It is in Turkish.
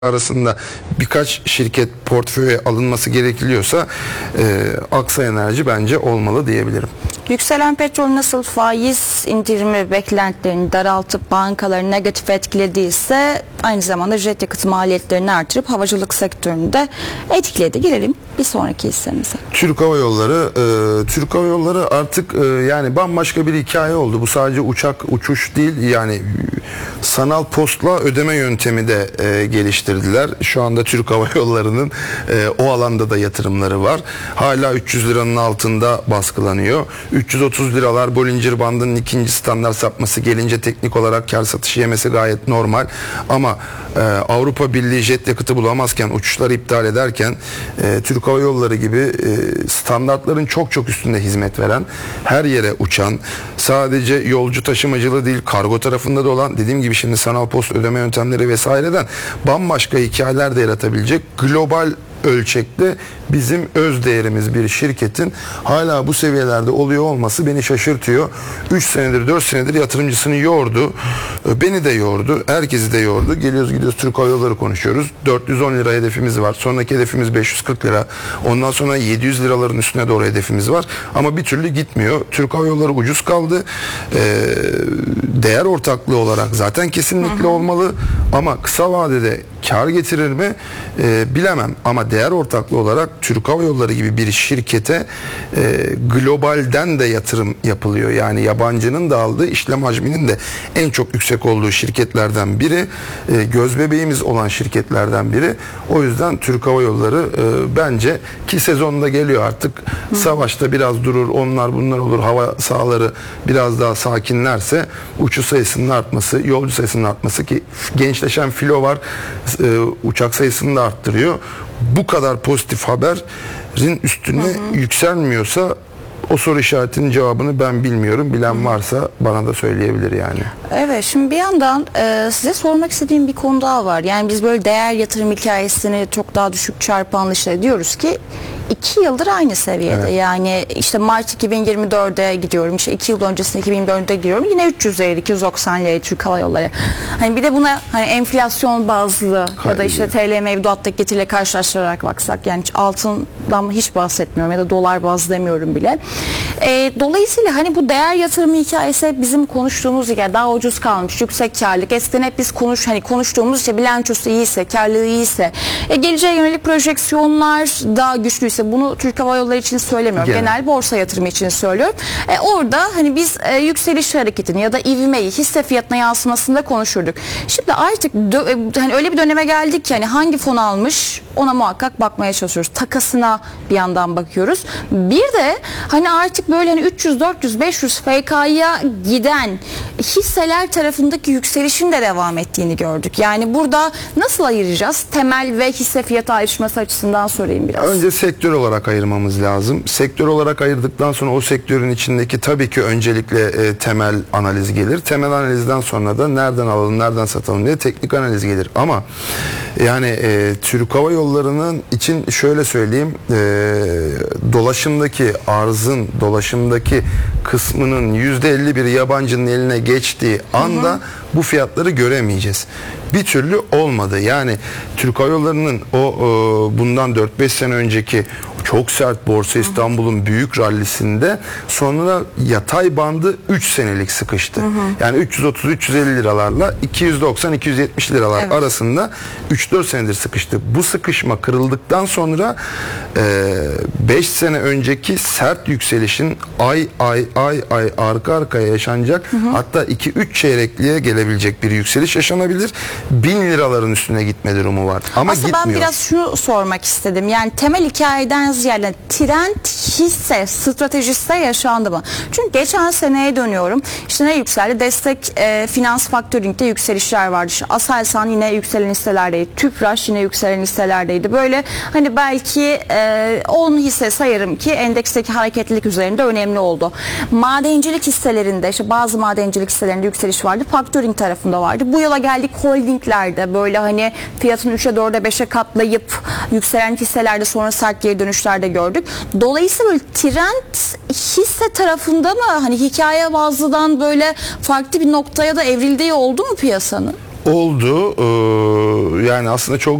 arasında birkaç şirket portföye alınması gerekiliyorsa Aksa Enerji bence olmalı diyebilirim. Yükselen petrol nasıl faiz indirimi beklentilerini daraltıp bankaları negatif etkilediyse aynı zamanda jet yakıt maliyetlerini artırıp havacılık sektörünü de etkiledi. Gelelim bir sonraki hissemize. Türk Hava Yolları artık yani bambaşka bir hikaye oldu. Bu sadece uçuş değil, yani sanal postla ödeme yöntemi de geliştirdiler. Şu anda Türk Hava Yolları'nın o alanda da yatırımları var. Hala 300 liranın altında baskılanıyor. 330 liralar Bollinger Bandı'nın ikinci standart sapması gelince teknik olarak kar satışı yemesi gayet normal. Ama Avrupa Birliği jet yakıtı bulamazken, uçuşları iptal ederken Türk Hava Yolları gibi standartların çok üstünde hizmet veren, her yere uçan, sadece yolcu taşımacılığı değil kargo tarafında da olan, dediğim gibi şimdi sanal post ödeme yöntemleri vesaireden bambaşka hikayeler de yaratabilecek global ölçekte bizim öz değerimiz bir şirketin hala bu seviyelerde oluyor olması beni şaşırtıyor. 3 senedir 4 senedir yatırımcısını yordu. Beni de yordu. Herkesi de yordu. Geliyoruz gidiyoruz Türk Hava Yolları konuşuyoruz. 410 lira hedefimiz var. Sonraki hedefimiz 540 lira. Ondan sonra 700 liraların üstüne doğru hedefimiz var. Ama bir türlü gitmiyor. Türk Hava Yolları ucuz kaldı. Değer ortaklığı olarak zaten kesinlikle olmalı. Ama kısa vadede kar getirir mi bilemem. Ama değer ortaklığı olarak Türk Hava Yolları gibi bir şirkete globalden de yatırım yapılıyor. Yani yabancının da aldığı işlem hacminin de en çok yüksek olduğu şirketlerden biri. Göz bebeğimiz olan şirketlerden biri. O yüzden Türk Hava Yolları bence ki sezonda geliyor artık. Savaşta biraz durur, onlar bunlar olur. Hava sahaları biraz daha sakinlerse uçuş sayısının artması, yolcu sayısının artması, ki gençleşen filo var, uçak sayısını da arttırıyor. Bu kadar pozitif haberin üstüne yükselmiyorsa o soru işaretinin cevabını ben bilmiyorum. Bilen varsa bana da söyleyebilir yani. Evet, şimdi bir yandan size sormak istediğim bir konu daha var. Yani biz böyle değer yatırım hikayesini çok daha düşük çarpanlı işte diyoruz ki 2 yıldır aynı seviyede. Evet. Yani işte Mart 2024'e gidiyorum. İşte 2 yıl öncesinde 2024'e gidiyorum. Yine 300 liraya, 290 liraya Türk Hava Yolları. Hani bir de buna hani enflasyon bazlı ya da işte TL mevduattaki getiriyle karşılaştırarak baksak, yani altından hiç bahsetmiyorum ya da dolar bazlı demiyorum bile. Dolayısıyla hani bu değer yatırımı hikayesi bizim konuştuğumuz hikaye, daha ucuz kalmış, yüksek karlılık. Eskiden hep biz konuştuğumuz işte bilançosu iyiyse, karlılığı iyiyse, geleceğe yönelik projeksiyonlar daha güçlüyse, bunu Türk Hava Yolları için söylemiyorum. Genel borsa yatırımı için söylüyorum. Orada hani biz yükseliş hareketini ya da ivmeyi hisse fiyatına yansımasında konuşurduk. Şimdi artık hani öyle bir döneme geldik ki hani hangi fon almış ona muhakkak bakmaya çalışıyoruz. Takasına bir yandan bakıyoruz. Bir de hani artık böyle hani 300, 400, 500 FK'ya giden hisseler tarafındaki yükselişin de devam ettiğini gördük. Yani burada nasıl ayıracağız? Temel ve hisse fiyatı ayrışması açısından sorayım biraz. Önce sektör olarak ayırmamız lazım. Sektör olarak ayırdıktan sonra o sektörün içindeki tabii ki öncelikle temel analiz gelir. Temel analizden sonra da nereden alalım, nereden satalım diye teknik analiz gelir. Ama yani Türk Hava Yolları'nın için şöyle söyleyeyim, dolaşımdaki arzın, dolaşımdaki kısmının %50 bir yabancının eline geçtiği anda bu fiyatları göremeyeceğiz. Bir türlü olmadı. Yani Türk Hava Yolları'nın bundan 4-5 sene önceki çok sert Borsa İstanbul'un büyük rallisinde sonra yatay bandı 3 senelik sıkıştı. Yani 330-350 liralarla 290-270 liralar arasında 3-4 senedir sıkıştı. Bu sıkışma kırıldıktan sonra 5 sene önceki sert yükselişin ay arka arkaya yaşanacak, hatta 2-3 çeyrekliğe gelebilecek bir yükseliş yaşanabilir. 1000 liraların üstüne gitme durumu var. Ama aslında gitmiyor. Ben biraz şunu sormak istedim. Yani temel hikayeden ziyade trend hisse stratejisi yaşandı mı? Çünkü geçen seneye dönüyorum. İşte ne yükseldi? Destek finans faktöründe yükselişler vardı. İşte Aselsan yine yükselen hisselerdeydi. Tüpraş yine yükselen hisselerdeydi. Böyle hani belki 10 hisse sayarım ki endeksteki hareketlilik üzerinde önemli oldu. Madencilik hisselerinde, işte bazı madencilik hisselerinde yükseliş vardı. Faktörün tarafında vardı. Bu yıla geldik holdinglerde böyle hani fiyatını 3'e 4'e 5'e katlayıp yükselen hisselerde sonra sert geri dönüşlerde gördük. Dolayısıyla böyle trend hisse tarafında mı hani hikaye bazlıdan böyle farklı bir noktaya da evrildiği oldu mu piyasanın? oldu. Yani aslında çok